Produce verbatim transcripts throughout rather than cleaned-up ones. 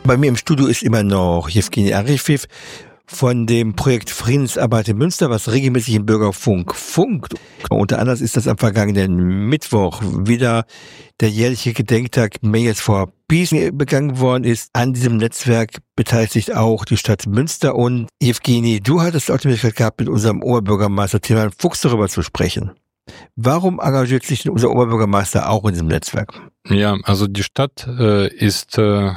Bei mir im Studio ist immer noch Jewgeni Arefjew von dem Projekt Friedensarbeit in Münster, was regelmäßig im Bürgerfunk funkt. Unter anderem ist das am vergangenen Mittwoch wieder der jährliche Gedenktag Mayors for Peace begangen worden ist. An diesem Netzwerk beteiligt sich auch die Stadt Münster. Und Jewgeni, du hattest auch die Möglichkeit gehabt, mit unserem Oberbürgermeister Tilman Fuchs darüber zu sprechen. Warum engagiert sich denn unser Oberbürgermeister auch in diesem Netzwerk? Ja, also die Stadt äh, ist äh,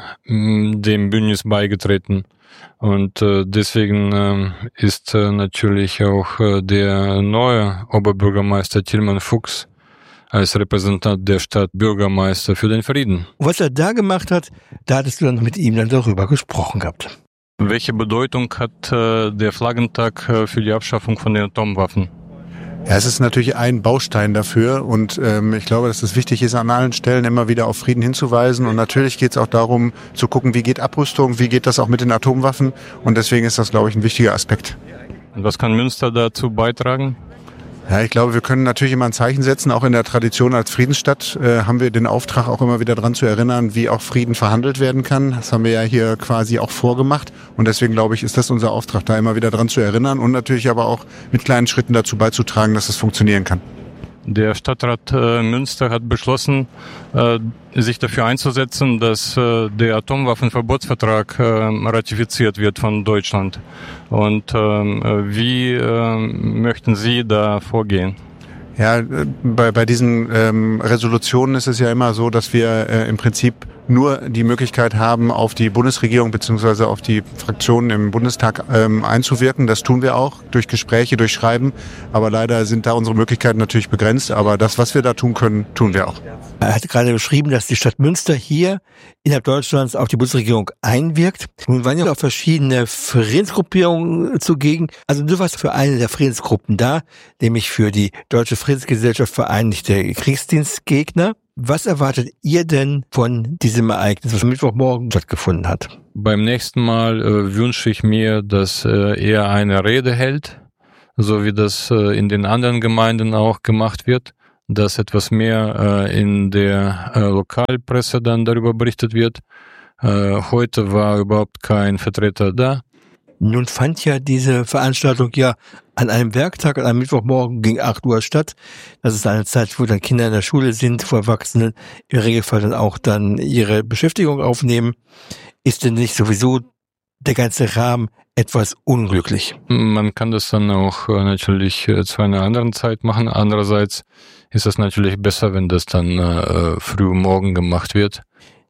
dem Bündnis beigetreten. Und äh, deswegen äh, ist äh, natürlich auch äh, der neue Oberbürgermeister Tilman Fuchs als Repräsentant der Stadt Bürgermeister für den Frieden. Was er da gemacht hat, da hattest du dann mit ihm dann darüber gesprochen gehabt. Welche Bedeutung hat äh, der Flaggentag äh, für die Abschaffung von den Atomwaffen? Ja, es ist natürlich ein Baustein dafür und ähm, ich glaube, dass es wichtig ist, an allen Stellen immer wieder auf Frieden hinzuweisen. Und natürlich geht es auch darum, zu gucken, wie geht Abrüstung, wie geht das auch mit den Atomwaffen. Und deswegen ist das, glaube ich, ein wichtiger Aspekt. Und was kann Münster dazu beitragen? Ja, ich glaube, wir können natürlich immer ein Zeichen setzen. Auch in der Tradition als Friedensstadt äh, haben wir den Auftrag, auch immer wieder daran zu erinnern, wie auch Frieden verhandelt werden kann. Das haben wir ja hier quasi auch vorgemacht. Und deswegen, glaube ich, ist das unser Auftrag, da immer wieder dran zu erinnern und natürlich aber auch mit kleinen Schritten dazu beizutragen, dass es funktionieren kann. Der Stadtrat äh, Münster hat beschlossen, äh, sich dafür einzusetzen, dass äh, der Atomwaffenverbotsvertrag äh, ratifiziert wird von Deutschland. Und äh, wie äh, möchten Sie da vorgehen? Ja, bei, bei diesen ähm, Resolutionen ist es ja immer so, dass wir äh, im Prinzip nur die Möglichkeit haben, auf die Bundesregierung bzw. auf die Fraktionen im Bundestag ähm, einzuwirken. Das tun wir auch durch Gespräche, durch Schreiben. Aber leider sind da unsere Möglichkeiten natürlich begrenzt. Aber das, was wir da tun können, tun wir auch. Er hat gerade beschrieben, dass die Stadt Münster hier innerhalb Deutschlands auf die Bundesregierung einwirkt. Nun waren ja auch verschiedene Friedensgruppierungen zugegen. Also du warst für eine der Friedensgruppen da, nämlich für die Deutsche Friedensgesellschaft Vereinigte Kriegsdienstgegner. Was erwartet ihr denn von diesem Ereignis, was am Mittwochmorgen stattgefunden hat? Beim nächsten Mal äh, wünsche ich mir, dass äh, er eine Rede hält, so wie das äh, in den anderen Gemeinden auch gemacht wird, dass etwas mehr äh, in der äh, Lokalpresse dann darüber berichtet wird. Äh, heute war überhaupt kein Vertreter da. Nun fand ja diese Veranstaltung ja an einem Werktag, an einem Mittwochmorgen gegen acht Uhr statt. Das ist eine Zeit, wo dann Kinder in der Schule sind, wo Erwachsene im Regelfall dann auch dann ihre Beschäftigung aufnehmen. Ist denn nicht sowieso der ganze Rahmen etwas unglücklich? Man kann das dann auch äh, natürlich äh, zu einer anderen Zeit machen. Andererseits ist es natürlich besser, wenn das dann äh, früh morgen gemacht wird.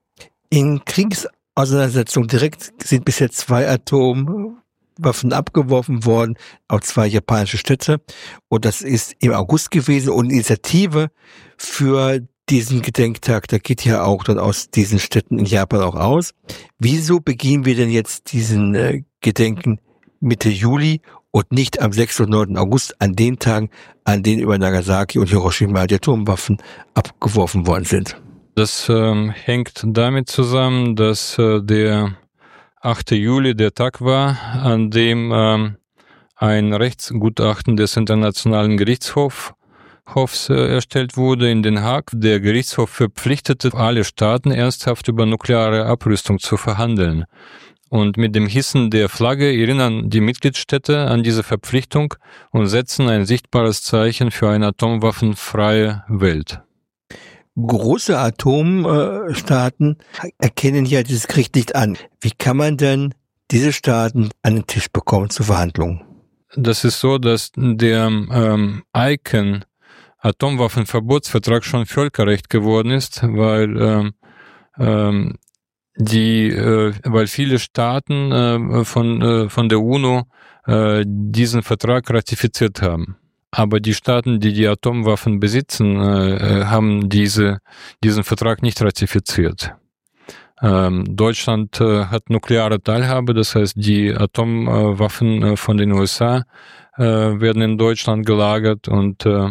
In Kriegsauseinandersetzungen direkt sind bisher zwei Atomwaffen abgeworfen worden, auch zwei japanische Städte. Und das ist im August gewesen. Und Initiative für diesen Gedenktag, da geht ja auch dann aus diesen Städten in Japan auch aus. Wieso begehen wir denn jetzt diesen äh, Gedenken Mitte Juli und nicht am sechsten und neunten August, an den Tagen, an denen über Nagasaki und Hiroshima die Atomwaffen abgeworfen worden sind? Das ähm, hängt damit zusammen, dass äh, der achte Juli der Tag war, an dem ähm, ein Rechtsgutachten des Internationalen Gerichtshofs Hofs, äh, erstellt wurde in Den Haag. Der Gerichtshof verpflichtete alle Staaten ernsthaft über nukleare Abrüstung zu verhandeln. Und mit dem Hissen der Flagge erinnern die Mitgliedstaaten an diese Verpflichtung und setzen ein sichtbares Zeichen für eine atomwaffenfreie Welt. Große Atomstaaten erkennen ja dieses Krieg nicht an. Wie kann man denn diese Staaten an den Tisch bekommen zur Verhandlung? Das ist so, dass der ähm, I C A N Atomwaffenverbotsvertrag schon Völkerrecht geworden ist, weil ähm, ähm, die, äh, weil viele Staaten äh, von äh, von der UNO äh, diesen Vertrag ratifiziert haben. Aber die Staaten, die die Atomwaffen besitzen, äh, haben diese diesen Vertrag nicht ratifiziert. Ähm, Deutschland äh, hat nukleare Teilhabe, das heißt, die Atomwaffen äh, von den U S A äh, werden in Deutschland gelagert und äh,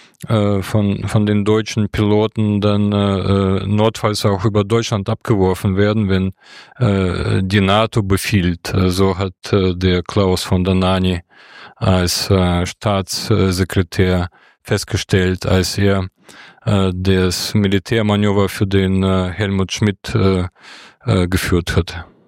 von von den deutschen Piloten dann äh, notfalls auch über Deutschland abgeworfen werden, wenn äh, die NATO befiehlt. So hat äh, der Klaus von Dohnanyi als äh, Staatssekretär festgestellt, als er äh, das Militärmanöver für den äh, Helmut Schmidt äh, äh, geführt hat.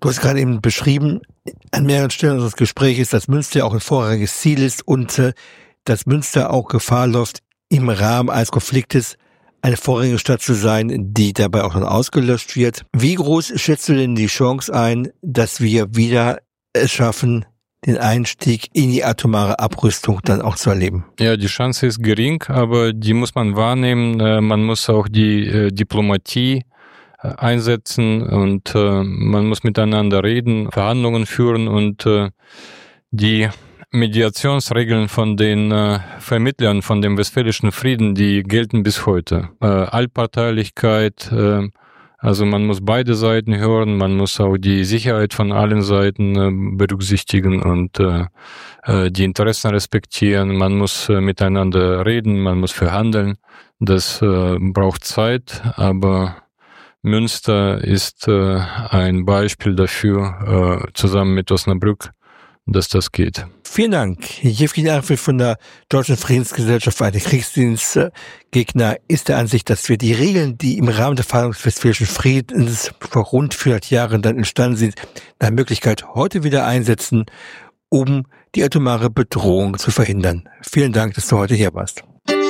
Du hast gerade eben beschrieben, an mehreren Stellen unseres Gesprächs, dass Münster auch ein vorrangiges Ziel ist und äh, dass Münster auch Gefahr läuft, im Rahmen eines Konfliktes eine vorrangige Stadt zu sein, die dabei auch dann ausgelöscht wird. Wie groß schätzt du denn die Chance ein, dass wir wieder es schaffen, den Einstieg in die atomare Abrüstung dann auch zu erleben? Ja, die Chance ist gering, aber die muss man wahrnehmen. Man muss auch die äh, Diplomatie einsetzen und äh, man muss miteinander reden, Verhandlungen führen und äh, die Mediationsregeln von den äh, Vermittlern von dem Westfälischen Frieden, die gelten bis heute. Äh, Allparteilichkeit, äh, also man muss beide Seiten hören, man muss auch die Sicherheit von allen Seiten äh, berücksichtigen und äh, äh, die Interessen respektieren, man muss äh, miteinander reden, man muss verhandeln. Das äh, braucht Zeit, aber Münster ist äh, ein Beispiel dafür, äh, zusammen mit Osnabrück, dass das geht. Vielen Dank. Jewgeni Arfel von der Deutschen Friedensgesellschaft für einen Kriegsdienst. Gegner ist der Ansicht, dass wir die Regeln, die im Rahmen der Verhandlungen des Westfälischen Friedens vor rund vierhundert Jahren dann entstanden sind, nach Möglichkeit heute wieder einsetzen, um die atomare Bedrohung zu verhindern. Vielen Dank, dass du heute hier warst.